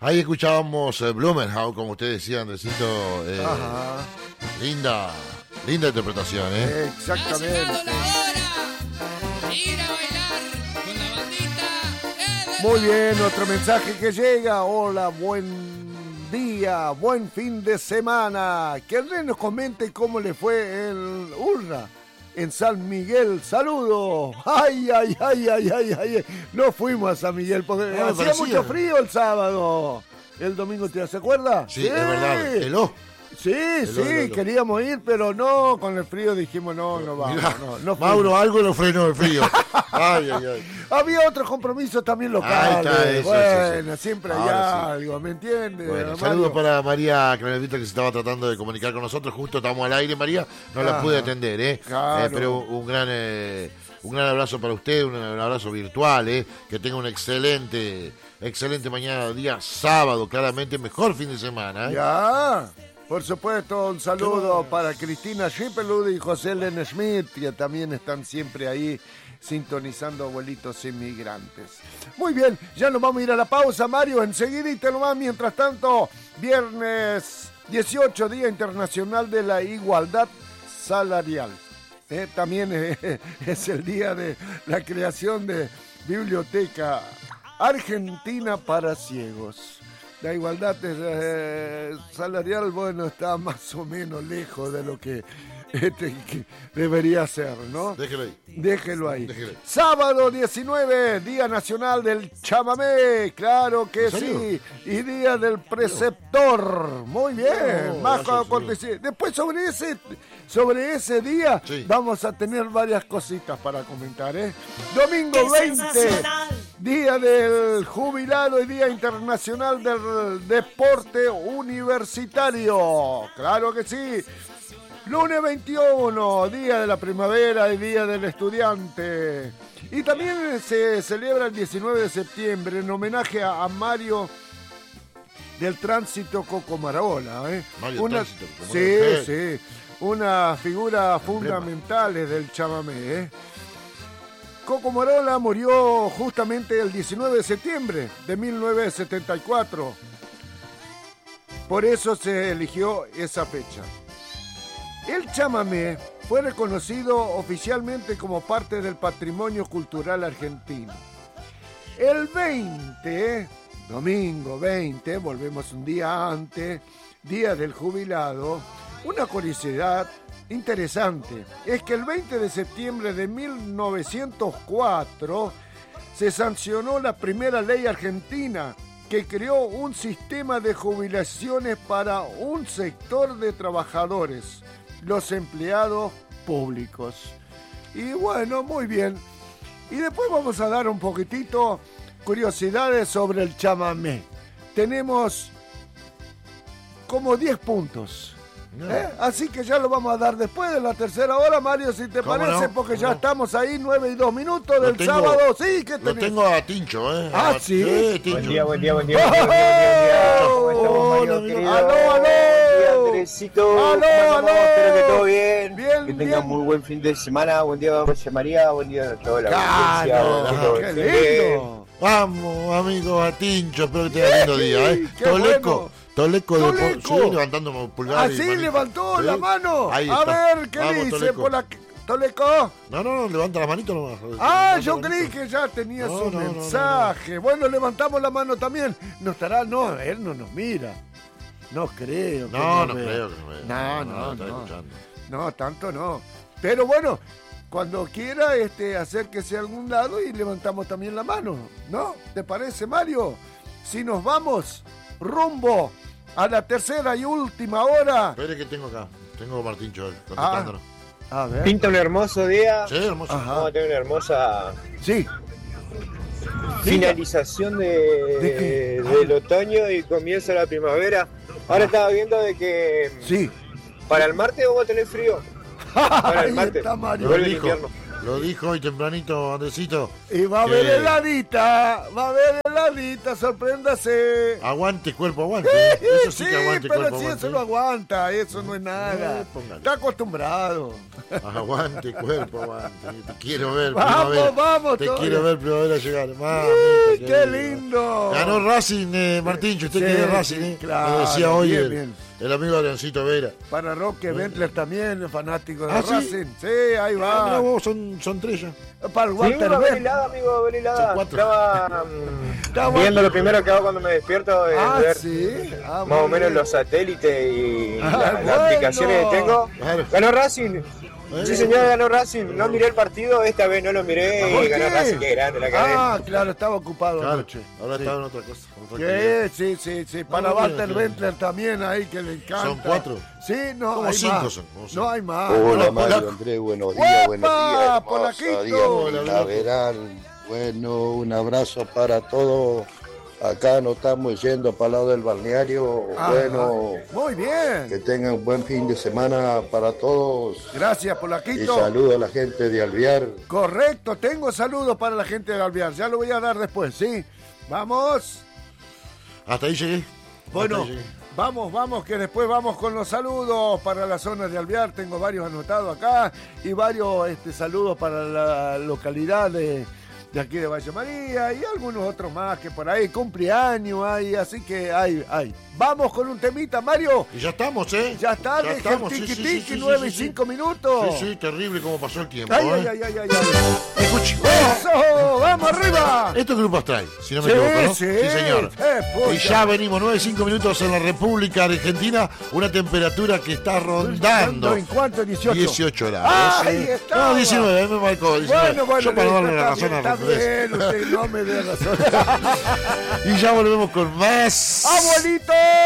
Ahí escuchábamos Blummenhaus, como usted decía, Andresito. Linda interpretación, ¿eh? Exactamente. Ha llegado la hora. Ir a bailar con la bandita. Muy bien, otro mensaje que llega. Hola, buen día, buen fin de semana. Que el rey nos comente cómo le fue el Urra en San Miguel. Saludos. Ay. No fuimos a San Miguel porque hacía mucho frío el sábado. El domingo, ¿se acuerda? Sí, es verdad. Heló. Sí, queríamos ir, pero no, con el frío dijimos no vamos. Mirá, no Mauro algo lo frenó el frío. Ay. Había otros compromisos también locales. Ahí está, bueno, sí. siempre hay algo, ¿me entiendes? Bueno, saludos para María Cranevita, que se estaba tratando de comunicar con nosotros. Justo estamos al aire, María. No la pude atender, ¿eh? Claro. Pero un gran abrazo para usted, un abrazo virtual, ¿eh? Que tenga un excelente mañana, día sábado, claramente mejor fin de semana, ¿eh? Ya. Por supuesto, un saludo para Cristina Schipperlud y José Len Schmidt, que también están siempre ahí sintonizando abuelitos inmigrantes. Muy bien, ya nos vamos a ir a la pausa, Mario, enseguidita nomás. Mientras tanto, viernes 18, Día Internacional de la Igualdad Salarial. También es el día de la creación de Biblioteca Argentina para Ciegos. La igualdad salarial, bueno, está más o menos lejos de lo que debería ser, ¿no? Déjelo ahí. Sábado 19, Día Nacional del Chamamé, claro que sí. Y Día del Preceptor. Muy bien. Más cortesía. Después sobre ese día vamos a tener varias cositas para comentar, ¿eh? Domingo 20, Día del Jubilado y Día Internacional del Deporte Universitario. Claro que sí. Lunes 21, Día de la Primavera y Día del Estudiante. Y también se celebra el 19 de septiembre en homenaje a Mario del Tránsito Cocomarola. Mario Tránsito Cocomarola. Sí. Una figura fundamental del chamamé. Cocomarola murió justamente el 19 de septiembre de 1974. Por eso se eligió esa fecha. El chamamé fue reconocido oficialmente como parte del patrimonio cultural argentino. El 20, domingo 20, volvemos un día antes, Día del Jubilado. Una curiosidad interesante es que el 20 de septiembre de 1904 se sancionó la primera ley argentina que creó un sistema de jubilaciones para un sector de trabajadores, los empleados públicos. Y bueno, muy bien. Y después vamos a dar un poquitito curiosidades sobre el chamamé. Tenemos como 10 puntos. Así que ya lo vamos a dar después de la tercera hora, Mario, si te parece, porque ya estamos ahí 9:02 del sábado. Sí, ¿qué tenés? Lo tengo a Tincho, ¿eh? ¿Sí? Tincho. Buen día. ¡Hola! ¡Aló! Andresito, espero que todo bien. Que tengan muy buen fin de semana. Buen día, José María. Buen día a toda la audiencia. ¡Qué lindo! Vamos, amigos, a Tincho. Espero que tengan lindo día, ¿eh? Toleco de sí, levantándome pulgar. Así levantó la mano. Ahí a está. ver, ¿qué Vamos, dice? Toleco. No, levanta la manito nomás. Yo creí que ya tenía su mensaje. Bueno, levantamos la mano también. No estará, él no nos mira. No creo. No creo que no. No. No, tanto no. Pero bueno, cuando quiera acérquese a algún lado y levantamos también la mano, ¿no? ¿Te parece, Mario? Si nos vamos rumbo a la tercera y última hora. Espere que tengo acá. Tengo a Martíncho contestándonos. A ver. Pinta un hermoso día. Sí, hermoso. Vamos a tener una hermosa finalización del otoño y comienzo la primavera. Ahora estaba viendo de que para el martes vamos a tener frío. Para el martes. Está Mario. Vuelve el invierno. Lo dijo hoy tempranito, Andresito. Y va a haber heladita, sorpréndase. Aguante, cuerpo, aguante. Eso sí, que aguante, pero cuerpo, si aguante. eso lo aguanta, eso no es nada. Póngale. Está acostumbrado. Aguante, cuerpo, aguante. Te quiero ver, Vamos, primavera. vamos, Te todavía. quiero ver primavera llegar. Mamita, ¡Qué lindo! Ganó Racing, Martín, usted Sí, quiere Racing, sí, ¿eh? claro, Lo decía hoy bien, el, bien. el amigo Adriancito Vera. Para Roque Bentler también, fanático de ¿Ah, sí? Racing. Sí, ahí Ah, mirá va. vos, son tres ya. Para el Sí, Walter venir Bentler. helada, amigo, venir helada. Son cuatro. Estaba viendo lo primero que hago cuando me despierto es Ah, ver sí. Ah, más o muy menos bien. los satélites y Ah, las aplicaciones que tengo. Claro. Ganó Racing. Sí, señor, ganó Racing. No miré el partido, esta vez no lo miré ¿Por y ganó qué? Racing, que grande la cadena. Ah, claro, estaba ocupado Claro, anoche. ahora Sí. estaba en otra cosa. otra actividad. Sí. Para No, Walter bien, Bentler también ahí que le encanta. ¿Son cuatro? Sí, no, Como hay cinco más. son, como No cinco. hay más. Hola No, Mario, Polaco. Andrés, buenos ¡Uepa! días, hermosa Polaquito. día Hola, primaveral. Bueno, un abrazo para todos. Acá nos estamos yendo para el lado del balneario. Ah, Bueno, muy bien. que tengan un buen fin de semana para todos. Gracias, Y Polaquito. saludo a la gente de Alvear. Correcto, tengo saludos para la gente de Alvear. Ya lo voy a dar después, ¿sí? Vamos. Hasta ahí llegué. Bueno, Hasta ahí llegué. vamos, que después vamos con los saludos para la zona de Alvear. Tengo varios anotados acá y varios saludos para la localidad de aquí de Valle María y algunos otros más que por ahí, cumpleaños hay, así que hay. Vamos con un temita, Mario. Y ya estamos, ¿eh? Ya está, deja el estamos, sí, tiki-tiki, sí, 9 y sí. 5 minutos. Sí, terrible cómo pasó el tiempo. Ay, ¿eh? ay. Escuche. ¡Eso! ¡Vamos arriba! Esto es Grupo Astral, si no me Sí, equivoco, ¿no? sí. señor. Pucha. Y ya venimos 9-5 minutos en la República Argentina, una temperatura que está rondando ¿En cuánto? 18. 18 grados. Ahí ¿sí? estaba. No, 19, me marcó 19. Bueno, Yo para darle la razón está a bien, Reyes. usted no me dé razón. Y ya volvemos con más. ¡Abuelito!